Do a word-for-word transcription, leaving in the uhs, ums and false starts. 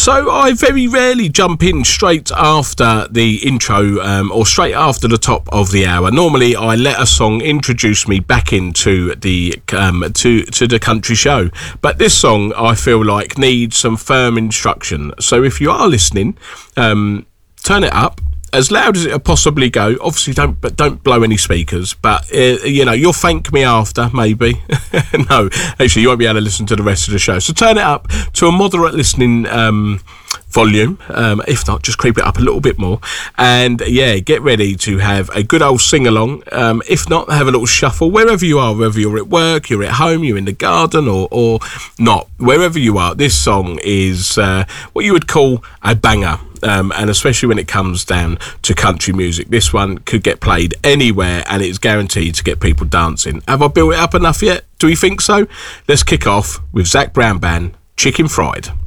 So I very rarely jump in straight after the intro um, or straight after the top of the hour. Normally I let a song introduce me back into the um, to to the country show, but this song I feel like needs some firm instruction. So if you are listening, um, turn it up as loud as it'll possibly go. Obviously don't but don't blow any speakers, but uh, you know, you'll thank me after, maybe. No, actually you won't be able to listen to the rest of the show, so turn it up to a moderate listening um volume, um, if not just creep it up a little bit more, and yeah, get ready to have a good old sing along. Um, if not, have a little shuffle wherever you are, whether you're at work, you're at home, you're in the garden, or, or not, wherever you are. This song is uh, what you would call a banger, um, and especially when it comes down to country music, this one could get played anywhere and it's guaranteed to get people dancing. Have I built it up enough yet? Do we think so? Let's kick off with Zac Brown Band, Chicken Fried.